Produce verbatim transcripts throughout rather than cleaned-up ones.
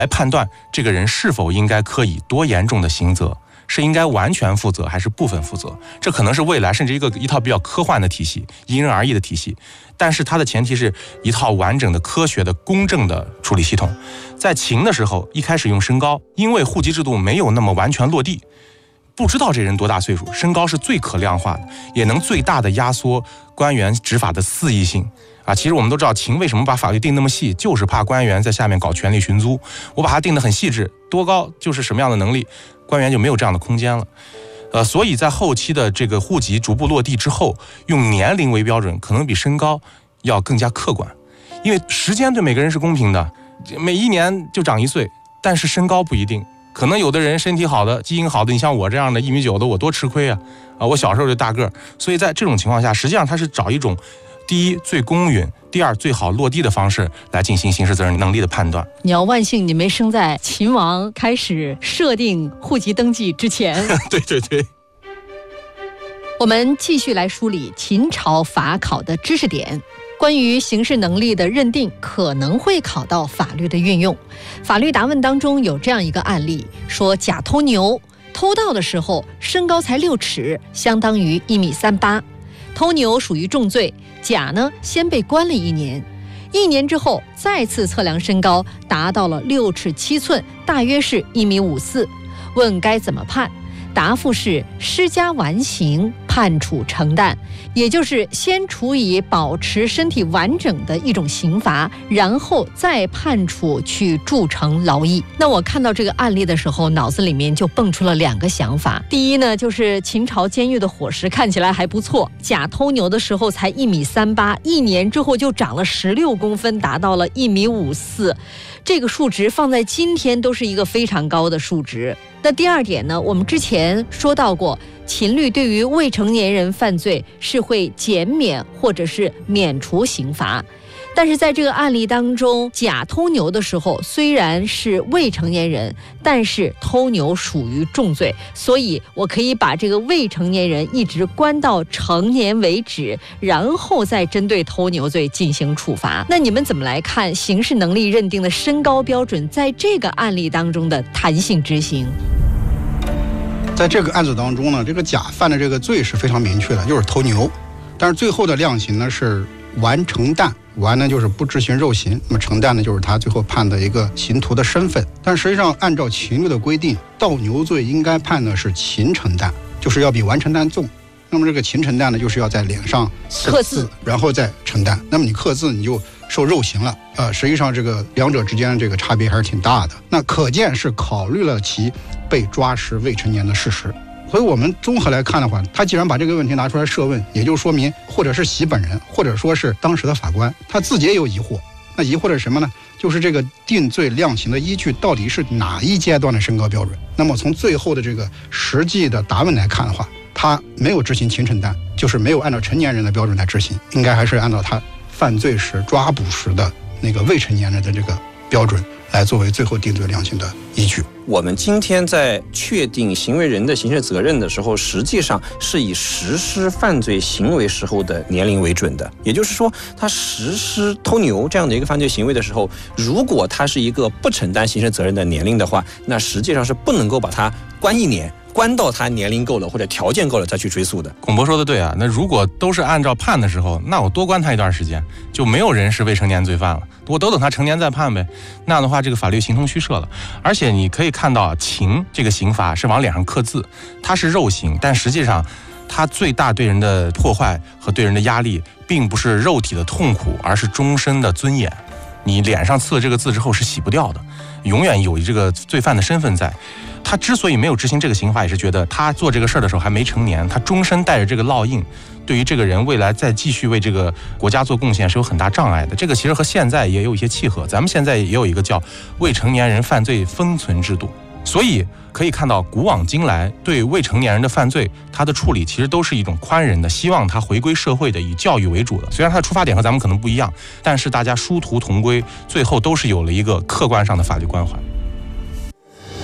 来判断这个人是否应该科以多严重的刑责，是应该完全负责还是部分负责。这可能是未来甚至一个一套比较科幻的体系，因人而异的体系，但是它的前提是一套完整的科学的公正的处理系统。在秦的时候一开始用身高，因为户籍制度没有那么完全落地，不知道这人多大岁数，身高是最可量化的，也能最大的压缩官员执法的肆意性啊。其实我们都知道秦为什么把法律定那么细，就是怕官员在下面搞权力寻租，我把它定得很细致，多高就是什么样的能力，官员就没有这样的空间了。呃，所以在后期的这个户籍逐步落地之后，用年龄为标准，可能比身高要更加客观，因为时间对每个人是公平的，每一年就长一岁，但是身高不一定。可能有的人身体好的，基因好的，你像我这样的一米九的，我多吃亏啊！啊，我小时候就大个儿，所以在这种情况下，实际上他是找一种第一最公允，第二最好落地的方式来进行刑事责任能力的判断。 你要万幸你没生在秦王开始设定户籍登记之前。 对对对。 我们继续来梳理秦朝法考的知识点。关于刑事能力的认定可能会考到法律的运用。法律答问当中有这样一个案例，说甲偷牛，偷盗的时候身高才六尺，相当于一米三八。偷牛属于重罪，甲呢先被关了一年，一年之后再次测量身高，达到了六尺七寸，大约是一米五四。问该怎么判？答复是施加完刑，判处承担，也就是先处以保持身体完整的一种刑罚，然后再判处去铸成劳役。那我看到这个案例的时候，脑子里面就蹦出了两个想法。第一呢，就是秦朝监狱的伙食看起来还不错，甲偷牛的时候才一米三八，一年之后就长了十六公分，达到了一米五四。这个数值放在今天都是一个非常高的数值。那第二点呢，我们之前说到过，秦律对于未成年人犯罪是会减免或者是免除刑罚。但是在这个案例当中，甲偷牛的时候虽然是未成年人，但是偷牛属于重罪，所以我可以把这个未成年人一直关到成年为止，然后再针对偷牛罪进行处罚。那你们怎么来看刑事能力认定的身高标准在这个案例当中的弹性执行？ 在这个案子当中呢，这个甲犯的这个罪是非常明确的，就是偷牛，但是最后的量刑呢是完承担，完呢就是不执行肉刑，那么承担呢就是他最后判的一个刑徒的身份。但实际上按照秦律的规定，盗牛罪应该判的是秦承担，就是要比完承担重。那么这个秦承担呢，就是要在脸上刻字，然后再承担。那么你刻字你就受肉刑了，呃，实际上这个两者之间这个差别还是挺大的。那可见是考虑了其被抓时未成年的事实。所以我们综合来看的话，他既然把这个问题拿出来设问，也就说明或者是习本人，或者说是当时的法官，他自己也有疑惑。那疑惑的是什么呢？就是这个定罪量刑的依据到底是哪一阶段的身高标准。那么从最后的这个实际的答问来看的话，他没有执行秦承担，就是没有按照成年人的标准来执行，应该还是按照他犯罪时抓捕时的那个未成年人的这个标准来作为最后定罪量刑的依据。 我们今天在确定行为人的刑事责任的时候，实际上是以实施犯罪行为时候的年龄为准的。也就是说，他实施偷牛这样的一个犯罪行为的时候，如果他是一个不承担刑事责任的年龄的话，那实际上是不能够把他关一年，关到他年龄够了或者条件够了再去追诉的。 孔博说的对啊，那如果都是按照判的时候，那我多关他一段时间，就没有人是未成年罪犯了，我都等他成年再判呗。那样的话，这个法律形同虚设了。而且你可以看到，秦这个刑罚是往脸上刻字，它是肉刑，但实际上它最大对人的破坏和对人的压力，并不是肉体的痛苦，而是终身的尊严。你脸上刺了这个字之后是洗不掉的，永远有这个罪犯的身份在。他之所以没有执行这个刑罚，也是觉得他做这个事儿的时候还没成年，他终身带着这个烙印，对于这个人未来再继续为这个国家做贡献是有很大障碍的。这个其实和现在也有一些契合，咱们现在也有一个叫未成年人犯罪封存制度，所以可以看到古往今来对未成年人的犯罪，他的处理其实都是一种宽仁的，希望他回归社会的，以教育为主的。虽然他的出发点和咱们可能不一样，但是大家殊途同归，最后都是有了一个客观上的法律关怀。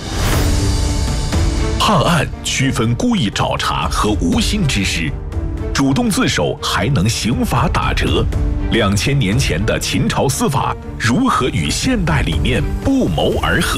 判案区分故意找茬和无心之失， 主动自首还能刑罚打折？两千年前的秦朝司法如何与现代理念不谋而合？